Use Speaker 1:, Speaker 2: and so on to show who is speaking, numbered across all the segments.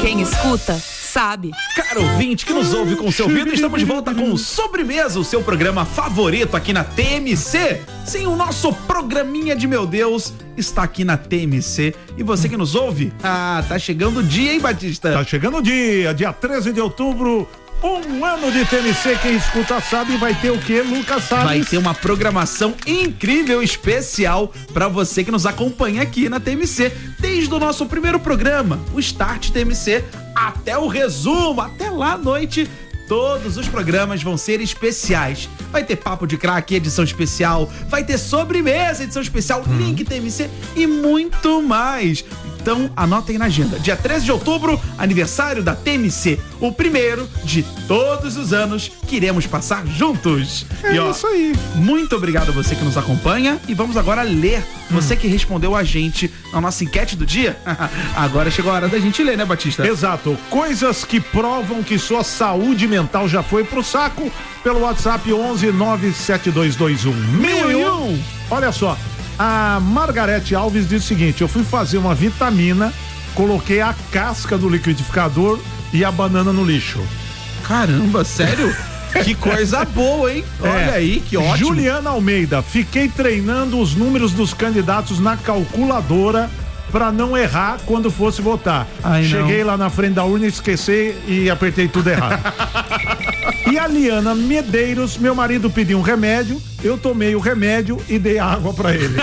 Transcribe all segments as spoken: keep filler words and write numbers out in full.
Speaker 1: Quem escuta, sabe.
Speaker 2: Caro ouvinte que nos ouve com seu ouvido, estamos de volta com o Sobremesa, o seu programa favorito aqui na T M C. Sim, o nosso programinha de meu Deus está aqui na T M C. E você que nos ouve, ah, tá chegando o dia, hein, Batista?
Speaker 3: Tá chegando o dia, dia treze de outubro. Um ano de T M C, quem escuta sabe, vai ter o quê, Lucas Salles?
Speaker 2: Vai ter uma programação incrível, especial para você que nos acompanha aqui na T M C. Desde o nosso primeiro programa, o Start T M C, até o resumo, até lá à noite. Todos os programas vão ser especiais. Vai ter Papo de Craque, edição especial. Vai ter Sobremesa, edição especial, hum. Link T M C e muito mais. Então, anotem na agenda. Dia treze de outubro, aniversário da T M C. O primeiro de todos os anos que iremos passar juntos.
Speaker 3: É e, ó, isso aí.
Speaker 2: Muito obrigado a você que nos acompanha. E vamos agora ler hum. você que respondeu a gente na nossa enquete do dia. Agora chegou a hora da gente ler, né, Batista?
Speaker 3: Exato. Coisas que provam que sua saúde mental já foi pro saco, pelo WhatsApp onze nove sete dois dois um mil e um. Olha só. A Margarete Alves diz o seguinte: eu fui fazer uma vitamina, coloquei a casca do liquidificador e a banana no lixo.
Speaker 2: Caramba, sério? Que coisa boa, hein? Olha é. aí, que ótimo.
Speaker 3: Juliana Almeida, fiquei treinando os números dos candidatos na calculadora pra não errar quando fosse votar. Ai, Cheguei não. lá na frente da urna, esqueci e apertei tudo errado. E a Liana Medeiros, meu marido pediu um remédio, eu tomei o remédio e dei água pra ele.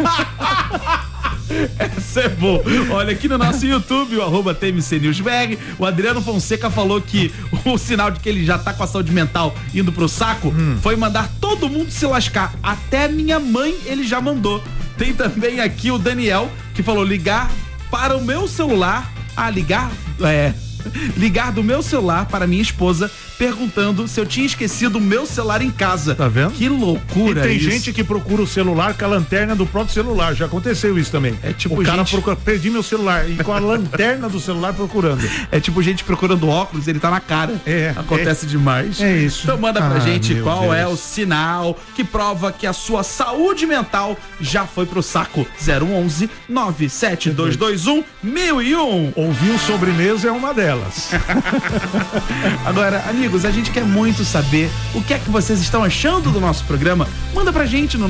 Speaker 2: Essa é boa. Olha, aqui no nosso YouTube, o arroba T M C News B R, o Adriano Fonseca falou que o sinal de que ele já tá com a saúde mental indo pro saco hum. foi mandar todo mundo se lascar. Até minha mãe ele já mandou. Tem também aqui o Daniel, que falou ligar para o meu celular, ah, ligar, é, ligar do meu celular para minha esposa, perguntando se eu tinha esquecido o meu celular em casa.
Speaker 3: Tá vendo?
Speaker 2: Que loucura.
Speaker 3: E tem
Speaker 2: isso.
Speaker 3: gente que procura o celular com a lanterna do próprio celular, já aconteceu isso também.
Speaker 2: É tipo
Speaker 3: o cara
Speaker 2: gente...
Speaker 3: procura, perdi meu celular, e com a lanterna do celular procurando.
Speaker 2: É tipo gente procurando óculos, ele tá na cara.
Speaker 3: É.
Speaker 2: Acontece
Speaker 3: é,
Speaker 2: demais.
Speaker 3: É isso.
Speaker 2: Então manda pra
Speaker 3: ah,
Speaker 2: gente qual
Speaker 3: Deus.
Speaker 2: é o sinal que prova que a sua saúde mental já foi pro saco. zero onze nove sete dois dois um mil e um.
Speaker 3: Ouvir o Sobremesa é uma delas.
Speaker 2: Agora, amigos, a gente quer muito saber o que é que vocês estão achando do nosso programa. Manda pra gente no